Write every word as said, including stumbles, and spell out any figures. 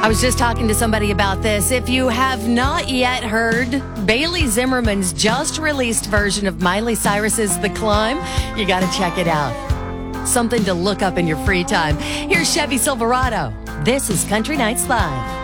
I was just talking to somebody about this. If you have not yet heard Bailey Zimmerman's just released version of Miley Cyrus's The Climb, you got to check it out. Something to look up in your free time. Here's Chevy Silverado. This is Country Nights Live.